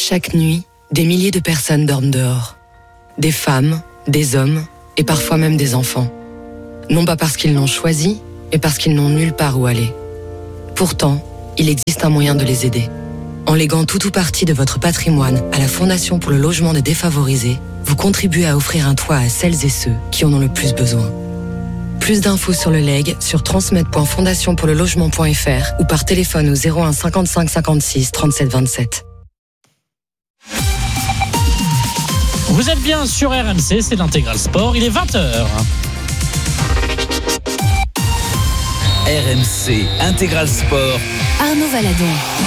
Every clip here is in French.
Chaque nuit, des milliers de personnes dorment dehors. Des femmes, des hommes et parfois même des enfants. Non pas parce qu'ils l'ont choisi, mais parce qu'ils n'ont nulle part où aller. Pourtant, il existe un moyen de les aider. En léguant tout ou partie de votre patrimoine à la Fondation pour le logement des défavorisés, vous contribuez à offrir un toit à celles et ceux qui en ont le plus besoin. Plus d'infos sur le legs sur transmed.fondationpourlelogement.fr ou par téléphone au 01 55 56 37 27. Vous êtes bien sur RMC, c'est l'Intégral Sport, il est 20h. RMC Intégral Sport. Arnaud Valadon.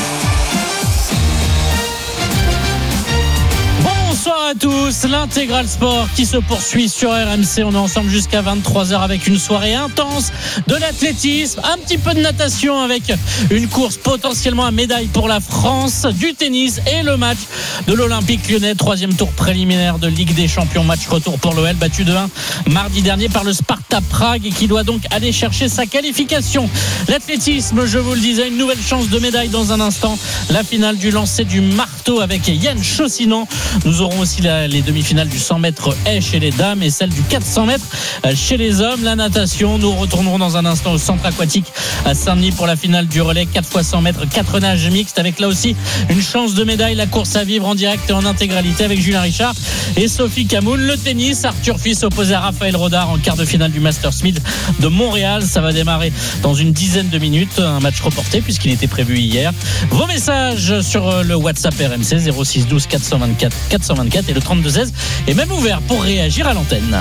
Bonsoir à tous, l'Intégral Sport qui se poursuit sur RMC. On est ensemble jusqu'à 23h avec une soirée intense, de l'athlétisme, un petit peu de natation avec une course potentiellement à médaille pour la France, du tennis et le match de l'Olympique Lyonnais, 3e tour préliminaire de Ligue des Champions, match retour pour l'OL, battu de 1 mardi dernier par le Sparta Prague et qui doit donc aller chercher sa qualification. L'athlétisme, je vous le disais, une nouvelle chance de médaille dans un instant. La finale du lancer du marteau avec Yann Chaussinan. Nous aurons aussi les demi-finales du 100 mètres haies chez les dames et celle du 400 mètres chez les hommes. La natation, nous retournerons dans un instant au centre aquatique à Saint-Denis pour la finale du relais 4 x 100 mètres, 4 nages mixtes avec là aussi une chance de médaille. La course à vivre en direct et en intégralité avec Julien Richard et Sophie Camoun. Le tennis, Arthur Fils opposé à Raphaël Rodard en quart de finale du Masters Smith de Montréal. Ça va démarrer dans une dizaine de minutes. Un match reporté puisqu'il était prévu hier. Vos messages sur le WhatsApp RMC 06 12 424 424 et le 3216 est même ouvert pour réagir à l'antenne.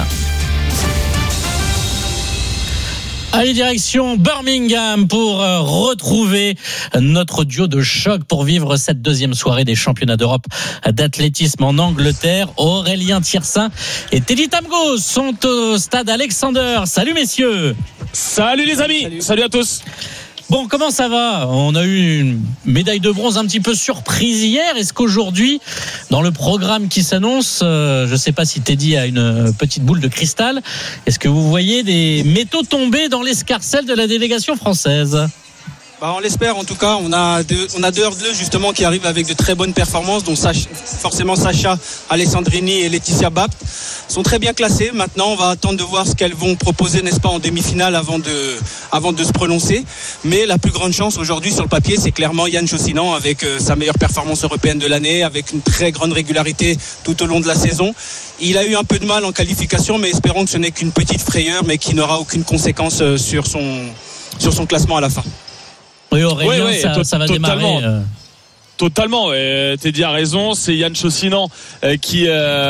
Allez, direction Birmingham pour retrouver notre duo de choc pour vivre cette deuxième soirée des championnats d'Europe d'athlétisme en Angleterre. Aurélien Thirsin et Teddy Tamgos sont au stade Alexander. Salut messieurs. Salut les amis. Salut à tous. Bon, comment ça va ? On a eu une médaille de bronze un petit peu surprise hier. Est-ce qu'aujourd'hui, dans le programme qui s'annonce, je ne sais pas si Teddy a une petite boule de cristal, est-ce que vous voyez des métaux tomber dans l'escarcelle de la délégation française ? On l'espère en tout cas. On a deux hurdleux justement qui arrivent avec de très bonnes performances, dont forcément Sacha Alessandrini et Laetitia Bapt sont très bien classées. Maintenant, on va attendre de voir ce qu'elles vont proposer, n'est-ce pas, en demi-finale avant de se prononcer. Mais la plus grande chance aujourd'hui sur le papier, c'est clairement Yann Chaussinan avec sa meilleure performance européenne de l'année, avec une très grande régularité tout au long de la saison. Il a eu un peu de mal en qualification, mais espérons que ce n'est qu'une petite frayeur, mais qui n'aura aucune conséquence sur son classement à la fin. Oui, Aurélien, ça va totalement. Démarrer. Totalement, Teddy a raison, c'est Yann Chaussinan qui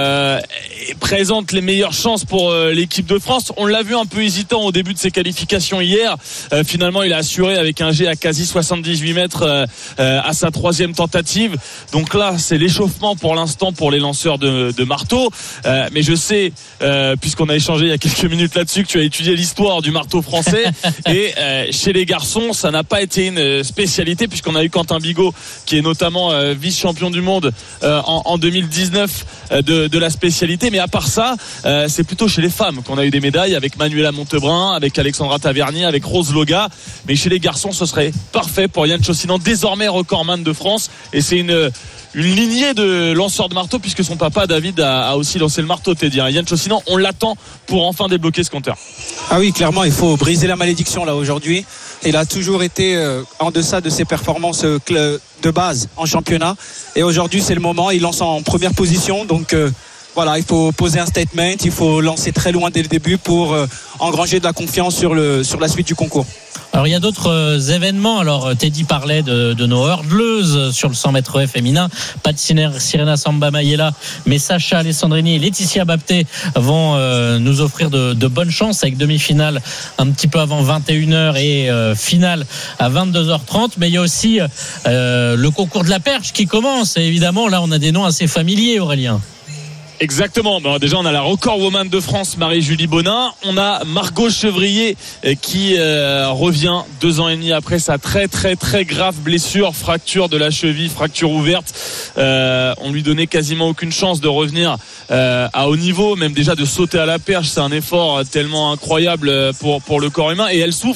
présente les meilleures chances pour l'équipe de France. On l'a vu un peu hésitant au début de ses qualifications hier. Finalement, il a assuré avec un jet à quasi 78 mètres à sa 3e tentative. Donc là, c'est l'échauffement pour l'instant pour les lanceurs de marteau. Mais je sais, puisqu'on a échangé il y a quelques minutes là-dessus, que tu as étudié l'histoire du marteau français. Et chez les garçons, ça n'a pas été une spécialité, puisqu'on a eu Quentin Bigot, qui est notamment vice-champion du monde en 2019 de la spécialité. Mais à part ça, c'est plutôt chez les femmes qu'on a eu des médailles, avec Manuela Montebrun, avec Alexandra Tavernier, avec Rose Loga. Mais chez les garçons, ce serait parfait pour Yann Chaussinan, désormais recordman de France. Et c'est une lignée de lanceurs de marteau, puisque son papa David a aussi lancé le marteau, Teddy. Yann Chaussinan, on l'attend pour enfin débloquer ce compteur. Ah oui, clairement, il faut briser la malédiction là aujourd'hui. Il a toujours été en deçà de ses performances de base en championnat. Et aujourd'hui, c'est le moment. Il lance en première position. Donc voilà, il faut poser un statement. Il faut lancer très loin dès le début pour engranger de la confiance sur la suite du concours. Alors il y a d'autres événements. Alors Teddy parlait de nos hurdleuses sur le 100 mètres féminin. Pas de Sirena Samba Mayela, mais Sacha Alessandrini et Laetitia Bapté vont nous offrir de bonnes chances, avec demi-finale un petit peu avant 21h et finale à 22h30. Mais il y a aussi le concours de la perche qui commence. Et évidemment, là on a des noms assez familiers, Aurélien. Exactement. Bon, déjà, on a la record woman de France, Marie-Julie Bonin. On a Margot Chevrier qui revient 2 ans et demi après sa très très très grave blessure, fracture de la cheville, fracture ouverte. On lui donnait quasiment aucune chance de revenir à haut niveau, même déjà de sauter à la perche. C'est un effort tellement incroyable pour le corps humain, et elle souffre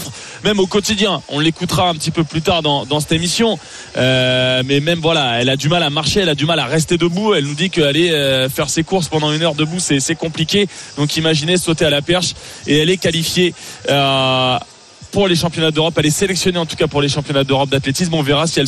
même au quotidien. On l'écoutera un petit peu plus tard dans cette émission. Mais même voilà, elle a du mal à marcher, elle a du mal à rester debout. Elle nous dit qu'aller faire ses courses pendant 1 heure debout, c'est compliqué. Donc imaginez sauter à la perche, et elle est qualifiée pour les championnats d'Europe. Elle est sélectionnée en tout cas pour les championnats d'Europe d'athlétisme. On verra si elle